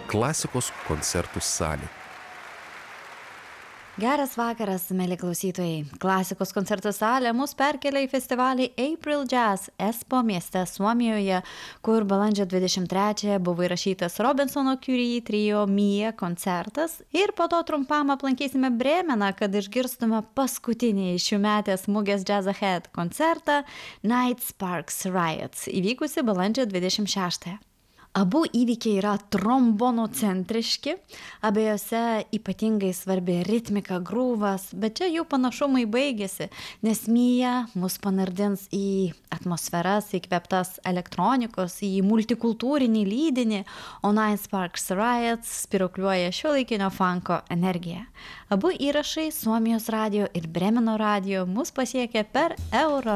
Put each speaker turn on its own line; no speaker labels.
Klasikos koncertų salė.
Geras vakaras, mėly klausytojai. Klasikos koncertų salė mus perkelia į festivalį April Jazz Espoo mieste Suomijoje, kur balandžio 23 buvo įrašytas Robinsono Curie trio Mia koncertas. Ir po to trumpam aplankysime Bremeną, kad išgirstume paskutinį šiųmetės mugės Jazz Ahead koncertą Night Sparks Riots, įvykusi balandžio 26. Abu įvykiai yra trombonocentriški, abiejose ypatingai svarbi ritmika, grūvas, bet čia jų panašumai baigėsi, nes Mia mus panardins į atmosferas, įkvėptas elektronikos, į multikultūrinį lydinį, o Night Sparks Riots spirokliuoja šiuolaikinio funko energiją. Abu įrašai Suomijos radijo ir Bremeno radijo mus pasiekė per Euro